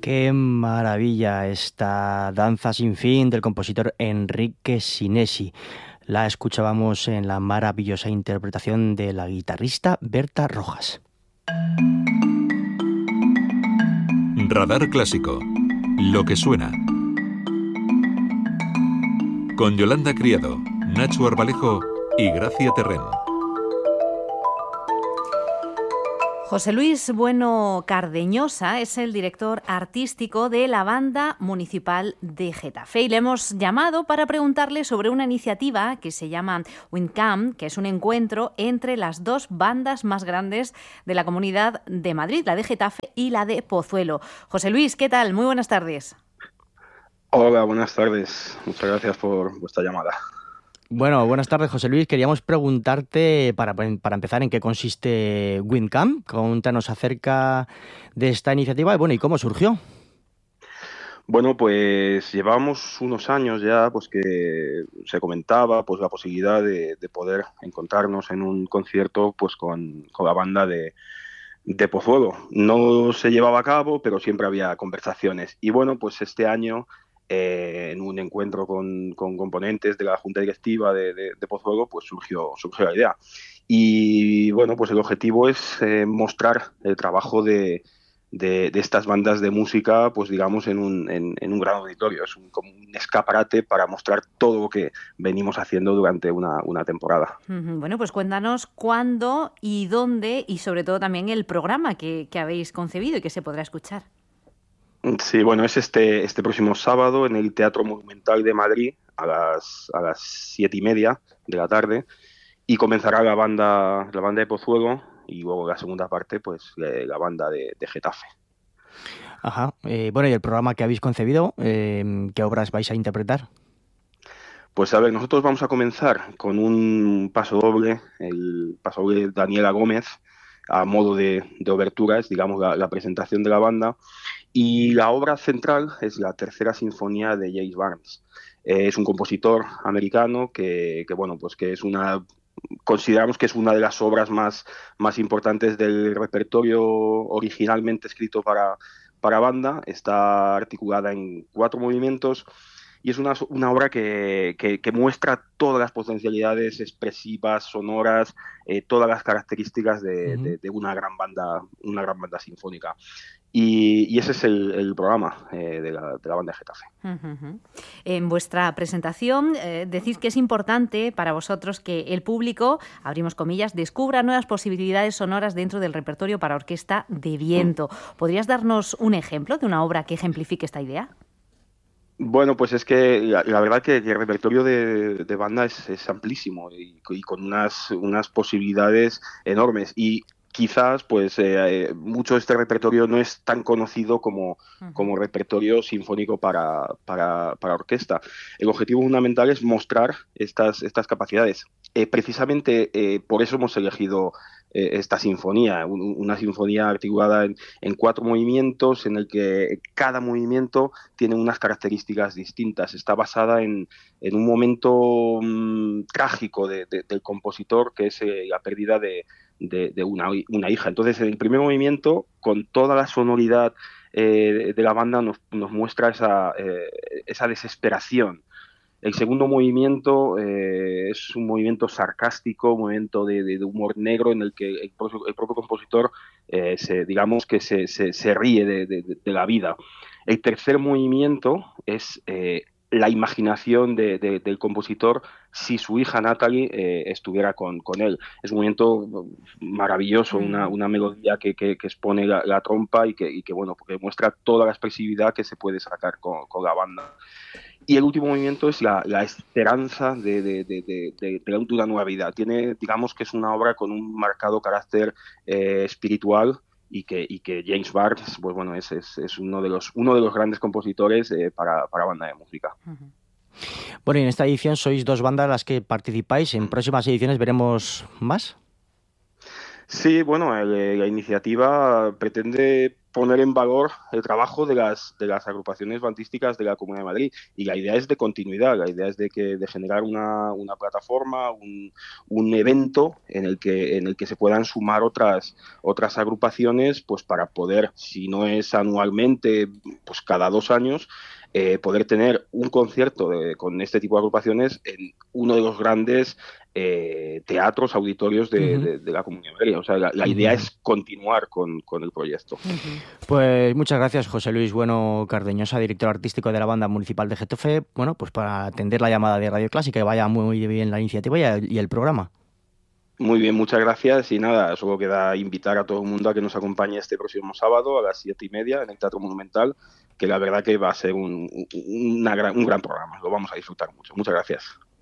Qué maravilla esta danza sin fin del compositor Enrique Sinesi. La escuchábamos en la maravillosa interpretación de la guitarrista Berta Rojas. Radar Clásico. Lo que suena. Con Yolanda Criado, Nacho Arbalejo y Gracia Terrén. José Luis Bueno Cardeñosa es el director artístico de la Banda Municipal de Getafe y le hemos llamado para preguntarle sobre una iniciativa que se llama WindCamp, que es un encuentro entre las dos bandas más grandes de la Comunidad de Madrid, la de Getafe y la de Pozuelo. José Luis, ¿qué tal? Muy buenas tardes. Hola, buenas tardes. Muchas gracias por vuestra llamada. Bueno, buenas tardes, José Luis. Queríamos preguntarte, para empezar, en qué consiste WindCamp. Cuéntanos acerca de esta iniciativa y cómo surgió. Bueno, pues llevábamos unos años ya, pues que se comentaba pues la posibilidad de poder encontrarnos en un concierto pues con la banda de Pozuelo. No se llevaba a cabo, pero siempre había conversaciones. Y bueno, pues este año, en un encuentro con componentes de la Junta Directiva de Pozuelo, pues surgió la idea. Y bueno, pues el objetivo es mostrar el trabajo de estas bandas de música, pues digamos, en un gran auditorio. Es como un escaparate para mostrar todo lo que venimos haciendo durante una temporada. Bueno, pues cuéntanos cuándo y dónde, y sobre todo también el programa que habéis concebido y que se podrá escuchar. Sí, bueno, es este próximo sábado en el Teatro Monumental de Madrid a las 7:30 de la tarde, y comenzará la banda de Pozuelo y luego la segunda parte, pues la banda de Getafe. Ajá. Y el programa que habéis concebido, ¿qué obras vais a interpretar? Pues a ver, nosotros vamos a comenzar con un pasodoble, el pasodoble Daniela Gómez, a modo de obertura, es digamos la presentación de la banda. Y la obra central es la tercera sinfonía de James Barnes. Es un compositor americano que consideramos que es una de las obras más importantes del repertorio originalmente escrito para banda. Está articulada en 4 movimientos y es una obra que muestra todas las potencialidades expresivas, sonoras, todas las características de una gran banda sinfónica. Y ese es el programa de la banda de Getafe. En vuestra presentación decís que es importante para vosotros que el público, abrimos comillas, descubra nuevas posibilidades sonoras dentro del repertorio para orquesta de viento. ¿Podrías darnos un ejemplo de una obra que ejemplifique esta idea? Bueno, pues es que la verdad que el repertorio de banda es amplísimo y con unas posibilidades enormes. Y quizás pues mucho de este repertorio no es tan conocido como repertorio sinfónico para orquesta. El objetivo fundamental es mostrar estas capacidades. Precisamente por eso hemos elegido esta sinfonía, una sinfonía articulada en 4 movimientos, en el que cada movimiento tiene unas características distintas. Está basada en un momento trágico del compositor, que es la pérdida de una hija. Entonces, en el primer movimiento, con toda la sonoridad de la banda, nos muestra esa desesperación. El segundo movimiento es un movimiento sarcástico, un movimiento de humor negro, en el que el propio compositor se ríe de la vida. El tercer movimiento es la imaginación del compositor si su hija Natalie estuviera con él. Es un movimiento maravilloso, una melodía que expone la trompa y que porque muestra toda la expresividad que se puede sacar con la banda. Y el último movimiento es la esperanza de una nueva vida. Digamos que es una obra con un marcado carácter espiritual, y que James Barnes, pues bueno, es uno de los grandes compositores para banda de música. Bueno, y en esta edición sois 2 bandas las que participáis. ¿En próximas ediciones veremos más? Sí, bueno, la iniciativa pretende poner en valor el trabajo de las agrupaciones bandísticas de la Comunidad de Madrid, y la idea es de continuidad, la idea es de generar una plataforma, un evento en el que se puedan sumar otras agrupaciones, pues para poder, si no es anualmente, pues cada 2 años, poder tener un concierto con este tipo de agrupaciones en uno de los grandes teatros, auditorios Ujú, de la Comunidad de Madrid. O sea, la idea ujú. es continuar con el proyecto. Pues muchas gracias, José Luis Bueno Cardeñosa, director artístico de la Banda Municipal de Getafe, bueno, pues para atender la llamada de Radio Clásica, que vaya muy bien la iniciativa y el programa. Muy bien, muchas gracias. Y nada, solo queda invitar a todo el mundo a que nos acompañe este próximo sábado a las 7:30 en el Teatro Monumental, que la verdad que va a ser un gran programa. Lo vamos a disfrutar mucho. Muchas gracias.